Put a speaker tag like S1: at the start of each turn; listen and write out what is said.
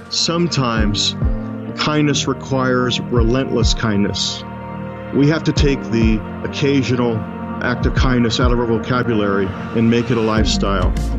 S1: Sometimes kindness requires relentless kindness. We have to take the occasional act of kindness out of our vocabulary and make it a lifestyle.